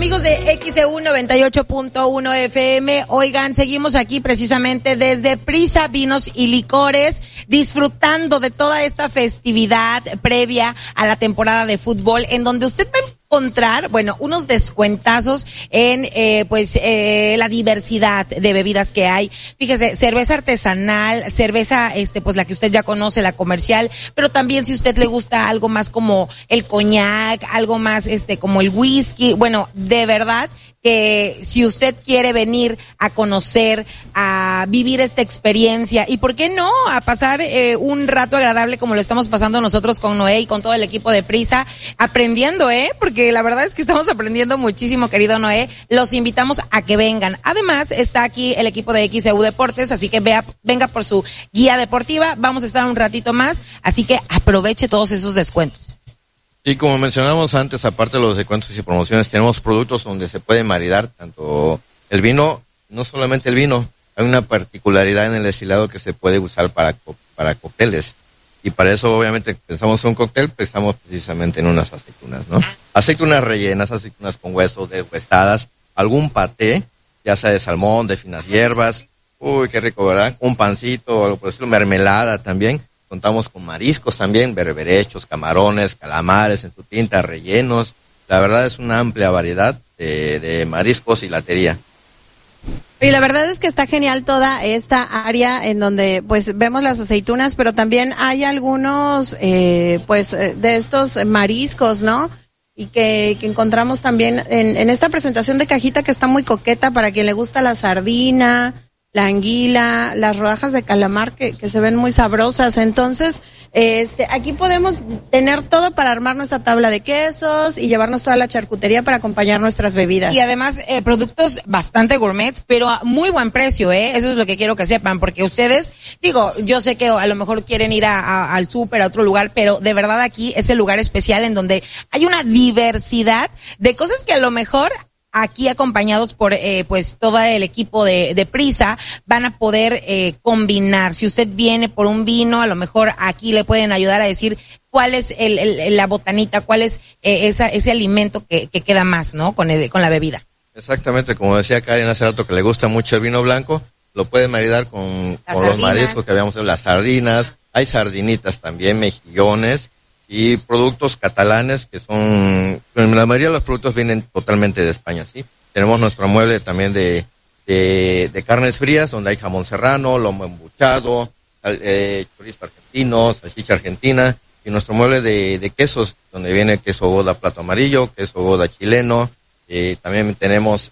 Amigos de XEU 98.1 FM, oigan, seguimos aquí precisamente desde Prisa Vinos y Licores, disfrutando de toda esta festividad previa a la temporada de fútbol, en donde usted va a encontrar, bueno, unos descuentazos en, la diversidad de bebidas que hay. Fíjese, cerveza artesanal, cerveza, pues la que usted ya conoce, la comercial, pero también si usted le gusta algo más como el coñac, algo más, como el whisky, bueno, de verdad que si usted quiere venir a conocer, a vivir esta experiencia y por qué no, a pasar un rato agradable como lo estamos pasando nosotros con Noé y con todo el equipo de Prisa, aprendiendo, porque la verdad es que estamos aprendiendo muchísimo, querido Noé. Los invitamos a que vengan. Además, está aquí el equipo de XEU Deportes, así que venga por su guía deportiva. Vamos a estar un ratito más, así que aproveche todos esos descuentos. Y como mencionamos antes, aparte de los descuentos y promociones, tenemos productos donde se puede maridar tanto el vino, no solamente el vino, hay una particularidad en el destilado que se puede usar para cócteles. Y para eso, obviamente, pensamos en un cóctel, pensamos precisamente en unas aceitunas, ¿no? Aceitunas rellenas, aceitunas con hueso, deshuesadas, algún paté, ya sea de salmón, de finas hierbas, uy, qué rico, ¿verdad? Un pancito, algo por decirlo, mermelada también. Contamos con mariscos también, berberechos, camarones, calamares en su tinta, rellenos. La verdad es una amplia variedad de mariscos y latería. Y la verdad es que está genial toda esta área en donde pues vemos las aceitunas, pero también hay algunos de estos mariscos, ¿no? Y que encontramos también en esta presentación de cajita que está muy coqueta para quien le gusta la sardina, la anguila, las rodajas de calamar que se ven muy sabrosas. Entonces, aquí podemos tener todo para armar nuestra tabla de quesos y llevarnos toda la charcutería para acompañar nuestras bebidas. Y además, productos bastante gourmets, pero a muy buen precio, Eso es lo que quiero que sepan, porque ustedes, yo sé que a lo mejor quieren ir al súper, a otro lugar, pero de verdad aquí es el lugar especial en donde hay una diversidad de cosas que a lo mejor aquí acompañados por todo el equipo de Prisa van a poder combinar. Si usted viene por un vino, a lo mejor aquí le pueden ayudar a decir cuál es la botanita, cuál es ese alimento que queda más, ¿no? Con la bebida. Exactamente, como decía Karen hace rato que le gusta mucho el vino blanco, lo puede maridar con los mariscos que habíamos hecho, las sardinas, hay sardinitas también, mejillones, y productos catalanes que son, la mayoría de los productos vienen totalmente de España, ¿sí? Tenemos nuestro mueble también de carnes frías, donde hay jamón serrano, lomo embuchado, chorizo argentino, salchicha argentina, y nuestro mueble de quesos, donde viene queso Gouda plato amarillo, queso Gouda chileno, también tenemos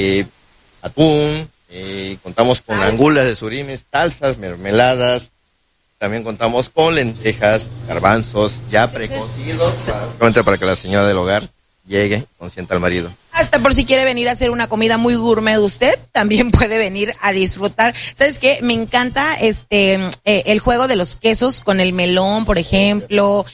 atún, contamos con angulas de surimes, salsas, mermeladas. También contamos con lentejas, garbanzos ya precocidos, para que la señora del hogar llegue, consienta al marido. Hasta por si quiere venir a hacer una comida muy gourmet usted, también puede venir a disfrutar. ¿Sabes qué? Me encanta el juego de los quesos con el melón, por ejemplo.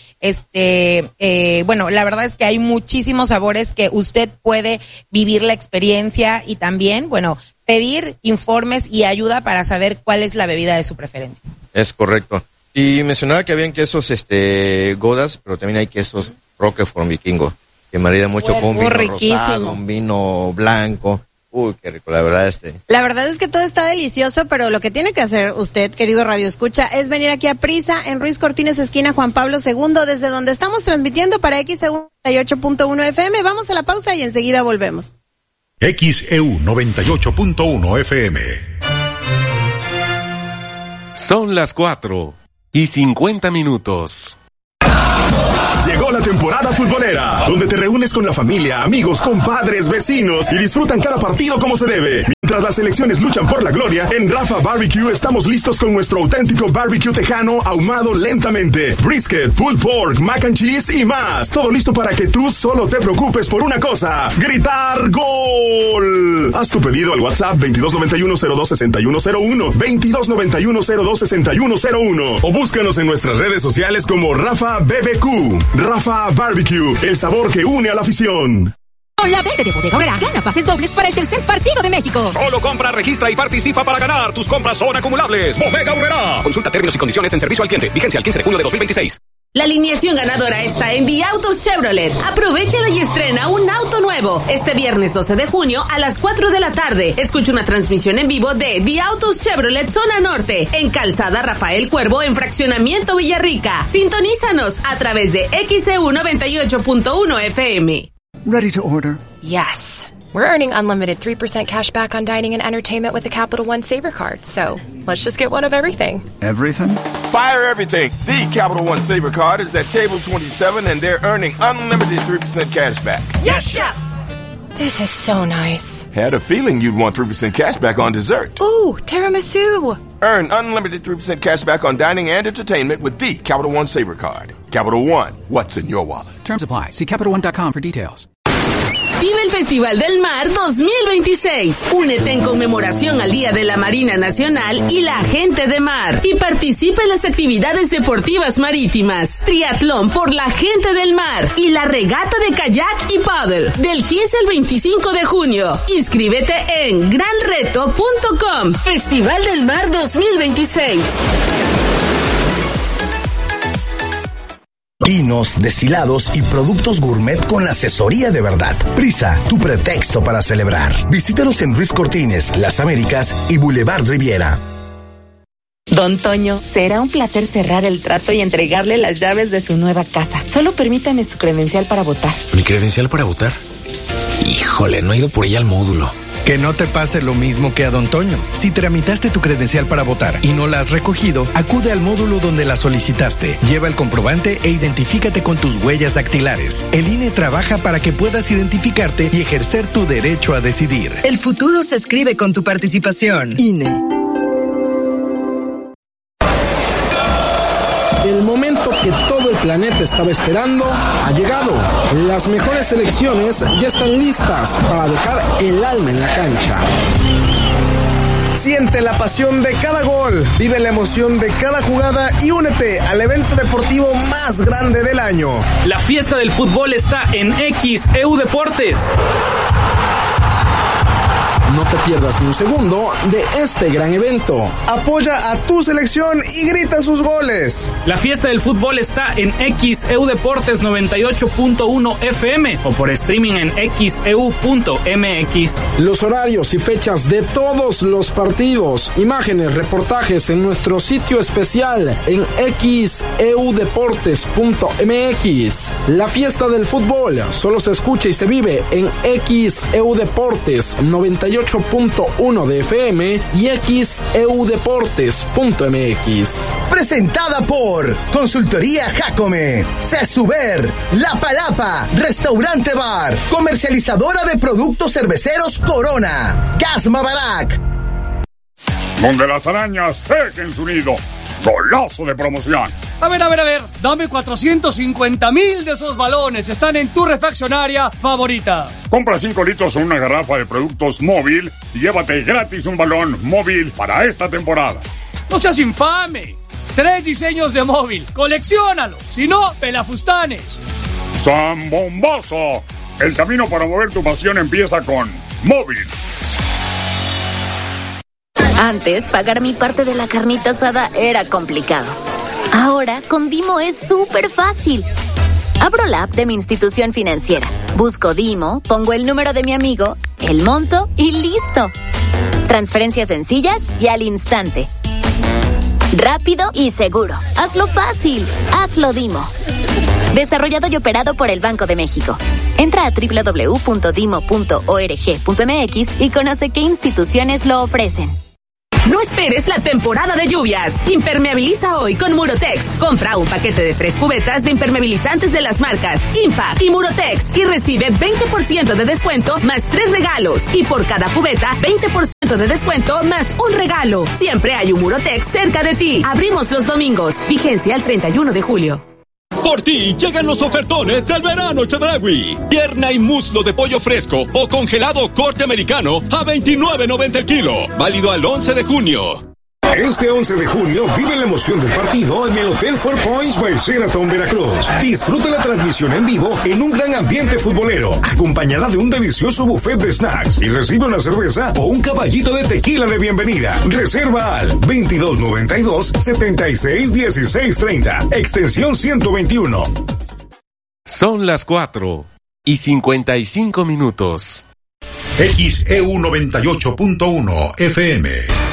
La verdad es que hay muchísimos sabores que usted puede vivir la experiencia y también, pedir informes y ayuda para saber cuál es la bebida de su preferencia. Es correcto. Y mencionaba que habían quesos Goudas, pero también hay quesos Roquefort Vikingo, que marida mucho con un vino rosado, un vino blanco. Uy, qué rico, la verdad La verdad es que todo está delicioso, pero lo que tiene que hacer usted, querido Radio Escucha, es venir aquí a Prisa, en Ruiz Cortines, esquina Juan Pablo II, desde donde estamos transmitiendo para XEU 98.1 FM. Vamos a la pausa y enseguida volvemos. XEU 98.1 FM. Son las 4:50. Llegó la temporada futbolera, donde te reúnes con la familia, amigos, compadres, vecinos y disfrutan cada partido como se debe. Mientras las selecciones luchan por la gloria, en Rafa Barbecue estamos listos con nuestro auténtico barbecue tejano ahumado lentamente. Brisket, pulled pork, mac and cheese y más. Todo listo para que tú solo te preocupes por una cosa: gritar ¡Gol! Haz tu pedido al WhatsApp 2291-026101, 2291-026101 o búscanos en nuestras redes sociales como Rafa BBQ. Rafa Barbecue, el sabor que une a la afición. Con la venta de Bodega Aurrerá, gana pases dobles para el tercer partido de México. Solo compra, registra y participa para ganar. Tus compras son acumulables. Bodega Aurrerá. Consulta términos y condiciones en servicio al cliente. Vigencia al 15 de junio de 2026. La alineación ganadora está en Viautos Chevrolet. Aprovechala y estrena un auto nuevo. nuevo. Este viernes 12 de junio a las 4 de la tarde. Escucha una transmisión en vivo de The Autos Chevrolet Zona Norte en Calzada Rafael Cuervo en Fraccionamiento Villarrica. Sintonízanos a través de XEU 98.1 FM. Ready to order? Yes. We're earning unlimited 3% cash back on dining and entertainment with the Capital One Saver Card. So let's just get one of everything. Everything? Fire everything. The Capital One Saver Card is at table 27 and they're earning unlimited 3% cash back. Yes, Chef! This is so nice. Had a feeling you'd want 3% cash back on dessert. Ooh, tiramisu. Earn unlimited 3% cash back on dining and entertainment with the Capital One Saver Card. Capital One, what's in your wallet? Terms apply. See CapitalOne.com for details. Vive el Festival del Mar 2026. Únete en conmemoración al Día de la Marina Nacional y la Gente de Mar. Y participa en las actividades deportivas marítimas. Triatlón por la Gente del Mar. Y la regata de kayak y paddle. Del 15 al 25 de junio. Inscríbete en granreto.com. Festival del Mar 2026. Vinos, destilados y productos gourmet con la asesoría de verdad. Prisa, tu pretexto para celebrar. Visítanos en Ruiz Cortines, Las Américas y Boulevard Riviera. Don Toño, será un placer cerrar el trato y entregarle las llaves de su nueva casa. Solo permítame su credencial para votar. ¿Mi credencial para votar? Híjole, no he ido por ella al módulo. Que no te pase lo mismo que a Don Toño. Si tramitaste tu credencial para votar y no la has recogido, acude al módulo donde la solicitaste. Lleva el comprobante e identifícate con tus huellas dactilares. El INE trabaja para que puedas identificarte y ejercer tu derecho a decidir. El futuro se escribe con tu participación. INE. El momento que todo el planeta estaba esperando ha llegado. Las mejores selecciones ya están listas para dejar el alma en la cancha. Siente la pasión de cada gol, vive la emoción de cada jugada y únete al evento deportivo más grande del año. La fiesta del fútbol está en XEU Deportes. No te pierdas ni un segundo de este gran evento. Apoya a tu selección y grita sus goles. La fiesta del fútbol está en XEU Deportes 98.1 FM o por streaming en xeu.mx. Los horarios y fechas de todos los partidos, imágenes, reportajes en nuestro sitio especial en xeudeportes.mx. La fiesta del fútbol solo se escucha y se vive en XEU Deportes 98.1 de FM y xeudeportes.mx. Presentada por Consultoría Jacome, Cesuber, La Palapa, Restaurante Bar, comercializadora de productos cerveceros Corona, Gasma Barak. Donde las arañas tejen su nido. ¡Golazo de promoción! A ver, dame 450,000 de esos balones. Están en tu refaccionaria favorita. Compra 5 litros o una garrafa de productos Móvil y llévate gratis un balón Móvil para esta temporada. ¡No seas infame! 3 diseños de Móvil. ¡Colecciónalo! Si no, pelafustanes. ¡Zambombazo! El camino para mover tu pasión empieza con Móvil. Antes, pagar mi parte de la carnita asada era complicado. Ahora, con Dimo es súper fácil. Abro la app de mi institución financiera, busco Dimo, pongo el número de mi amigo, el monto y listo. Transferencias sencillas y al instante. Rápido y seguro. Hazlo fácil. Hazlo Dimo. Desarrollado y operado por el Banco de México. Entra a www.dimo.org.mx y conoce qué instituciones lo ofrecen. No esperes la temporada de lluvias. Impermeabiliza hoy con Murotex. Compra un paquete de 3 cubetas de impermeabilizantes de las marcas Impact y Murotex y recibe 20% de descuento más 3 regalos. Y por cada cubeta, 20% de descuento más un regalo. Siempre hay un Murotex cerca de ti. Abrimos los domingos. Vigencia el 31 de julio. Por ti llegan los ofertones del verano Chedraui. Pierna y muslo de pollo fresco o congelado corte americano a $29.90 el kilo. Válido al 11 de junio. Este 11 de junio vive la emoción del partido en el Hotel Four Points by Sheraton Veracruz. Disfruta la transmisión en vivo en un gran ambiente futbolero, acompañada de un delicioso buffet de snacks y recibe una cerveza o un caballito de tequila de bienvenida. Reserva al 2292-761630, extensión 121. Son las 4 6:55. XEU 98.1 FM.